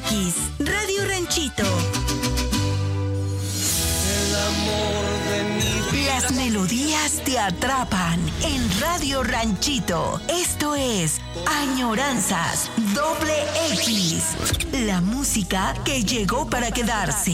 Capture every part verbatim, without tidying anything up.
X, Radio Ranchito. El amor de mi vida. Las melodías te atrapan en Radio Ranchito. Esto es Añoranzas Doble X, la música que llegó para quedarse.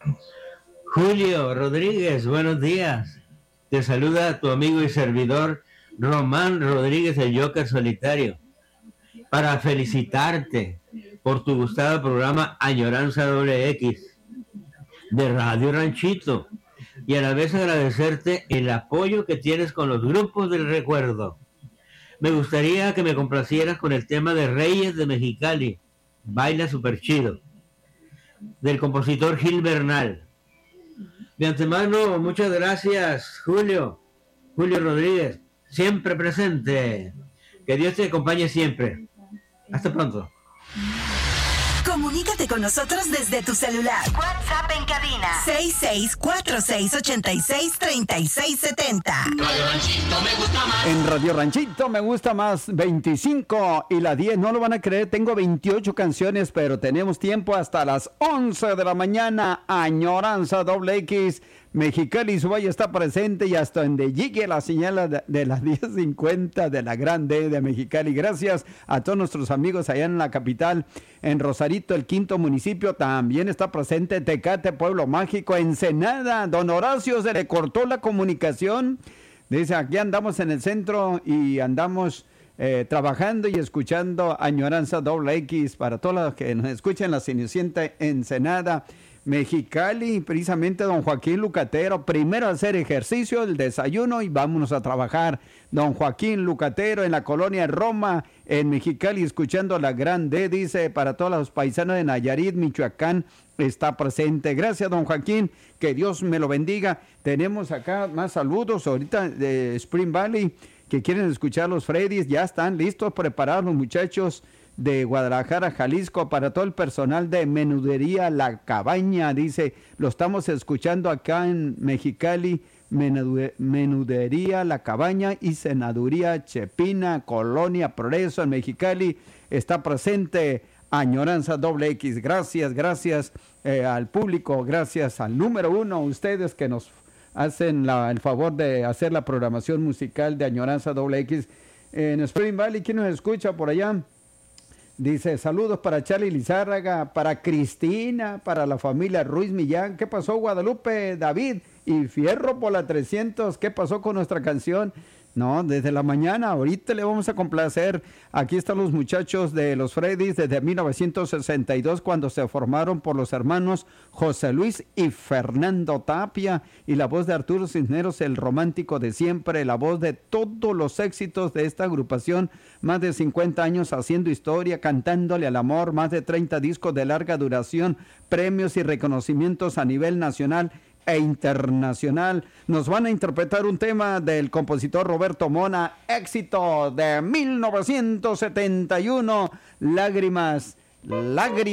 Julio Rodríguez, buenos días. Te saluda tu amigo y servidor Román Rodríguez, el Joker Solitario, para felicitarte por tu gustado programa Añoranza Doble X de Radio Ranchito y a la vez agradecerte el apoyo que tienes con los grupos del recuerdo. Me gustaría que me complacieras con el tema de Reyes de Mexicali, Baila Super Chido, del compositor Gil Bernal. De antemano, muchas gracias, Julio, Julio Rodríguez, siempre presente. Que Dios te acompañe siempre. Hasta pronto. Comunícate con nosotros desde tu celular. WhatsApp en cabina seis seis cuatro seis ocho seis tres seis siete cero. Radio Ranchito me gusta más. En Radio Ranchito me gusta más veinticinco y la diez, no lo van a creer, tengo veintiocho canciones, pero tenemos tiempo hasta las once de la mañana. Añoranza Doble X, Mexicali, su valle está presente y hasta donde llegue la señal de, de las diez cincuenta de la Grande de Mexicali. Gracias a todos nuestros amigos allá en la capital, en Rosarito, el quinto municipio, también está presente Tecate, Pueblo Mágico, Ensenada. Don Horacio se le cortó la comunicación. Dice, aquí andamos en el centro y andamos eh, trabajando y escuchando Añoranza Doble X para todos los que nos escuchan, la Cenicienta, Ensenada, Mexicali, precisamente don Joaquín Lucatero, primero a hacer ejercicio, el desayuno y vámonos a trabajar. Don Joaquín Lucatero en la colonia Roma, en Mexicali, escuchando la Grande, dice, para todos los paisanos de Nayarit, Michoacán, está presente. Gracias, don Joaquín, que Dios me lo bendiga. Tenemos acá más saludos ahorita de Spring Valley, que quieren escuchar los Freddys, ya están listos, preparados los muchachos de Guadalajara, Jalisco, para todo el personal de Menudería La Cabaña, dice, lo estamos escuchando acá en Mexicali, Menudería La Cabaña y Senaduría Chepina, Colonia Progreso en Mexicali, está presente Añoranza Doble X. Gracias, gracias eh, al público, gracias al número uno, ustedes que nos hacen la, el favor de hacer la programación musical de Añoranza Doble X. En Spring Valley, ¿quién nos escucha por allá? Dice, saludos para Charlie Lizárraga, para Cristina, para la familia Ruiz Millán. ¿Qué pasó, Guadalupe, David y Fierro por la trescientos? ¿Qué pasó con nuestra canción? No, desde la mañana, ahorita le vamos a complacer. Aquí están los muchachos de los Freddys desde mil novecientos sesenta y dos, cuando se formaron por los hermanos José Luis y Fernando Tapia, y la voz de Arturo Cisneros, el romántico de siempre, la voz de todos los éxitos de esta agrupación, más de cincuenta años haciendo historia, cantándole al amor, más de treinta discos de larga duración, premios y reconocimientos a nivel nacional e internacional. Nos van a interpretar un tema del compositor Roberto Mona, éxito de mil novecientos setenta y uno, Lágrimas, Lágrimas.